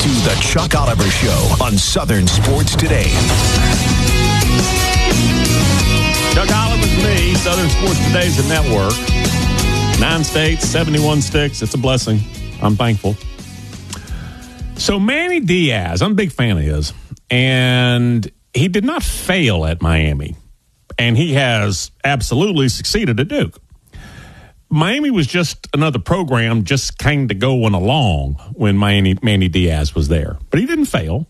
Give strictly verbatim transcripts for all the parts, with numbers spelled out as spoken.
to the Chuck Oliver Show on Southern Sports Today. Chuck Oliver's me. Southern Sports Today's a network. Nine states, seventy-one sticks. It's a blessing. I'm thankful. So Manny Diaz, I'm a big fan of his, and he did not fail at Miami, and he has absolutely succeeded at Duke. Miami was just another program just kind of going along when Miami, Manny Diaz was there. But he didn't fail.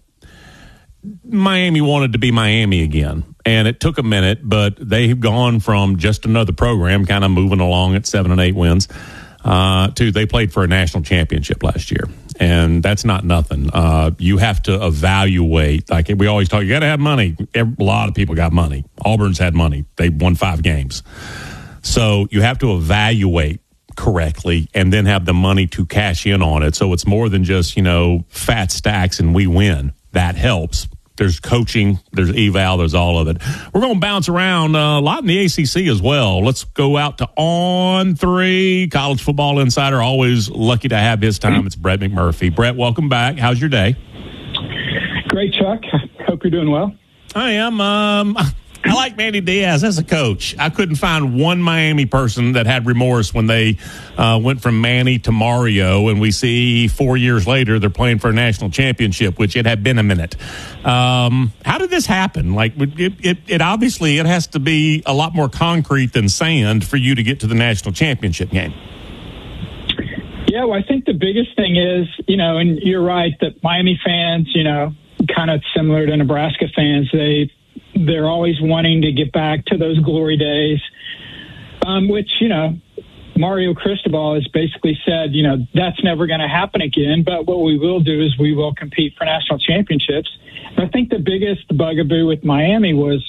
Miami wanted to be Miami again, and it took a minute, but they've gone from just another program kind of moving along at seven and eight wins uh, to they played for a national championship last year. And that's not nothing. Uh, you have to evaluate. Like we always talk, you got to have money. A lot of people got money. Auburn's had money. They won five games. So you have to evaluate correctly and then have the money to cash in on it. So it's more than just, you know, fat stacks and we win. That helps. There's coaching, there's eval, there's all of it. We're going to bounce around uh, a lot in the A C C as well. Let's go out to On three, College Football Insider. Always lucky to have his time. It's Brett McMurphy. Brett, welcome back. How's your day? Great, Chuck. Hope you're doing well. I am. Um, I like Manny Diaz as a coach. I couldn't find one Miami person that had remorse when they uh, went from Manny to Mario, and we see four years later they're playing for a national championship, which it had been a minute. Um, how did this happen? Like, it, it, it obviously it has to be a lot more concrete than sand for you to get to the national championship game. Yeah, well, I think the biggest thing is, you know, and you're right that Miami fans, you know, kind of similar to Nebraska fans, they they're always wanting to get back to those glory days, um, which, you know, Mario Cristobal has basically said, you know, that's never going to happen again. But what we will do is we will compete for national championships. And I think the biggest bugaboo with Miami was,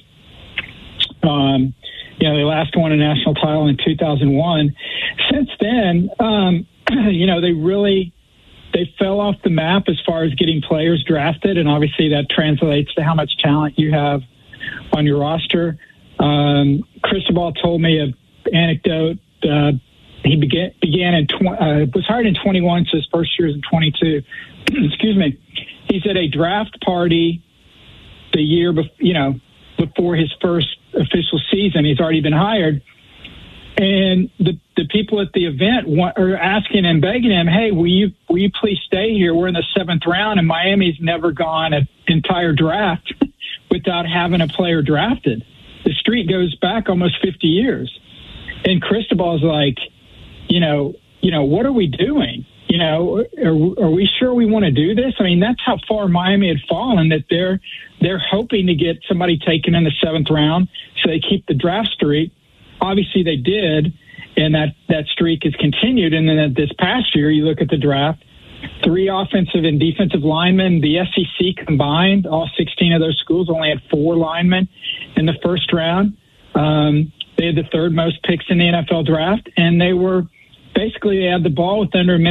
um, you know, they last won a national title in two thousand one. Since then, um, you know, they really they fell off the map as far as getting players drafted. And obviously that translates to how much talent you have on your roster. Um, Cristobal told me an anecdote. Uh, he began, began in, tw- uh, was hired in twenty-one, so his first year is in twenty-two. Excuse me. He's at a draft party the year, bef- you know, before his first official season. He's already been hired. And the, the people at the event want, are asking him, begging him, hey, will you, will you please stay here? We're in the seventh round, and Miami's never gone an entire draft without having a player drafted. The streak goes back almost fifty years. And Cristobal's like, you know, you know, what are we doing? You know, are, are we sure we want to do this? I mean, that's how far Miami had fallen, that they're they're hoping to get somebody taken in the seventh round so they keep the draft streak. Obviously they did, and that, that streak has continued. And then this past year, you look at the draft, three offensive and defensive linemen. The S E C combined, all sixteen of those schools only had four linemen in the first round. Um, they had the third most picks in the N F L draft, and they were basically they had the ball with under a minute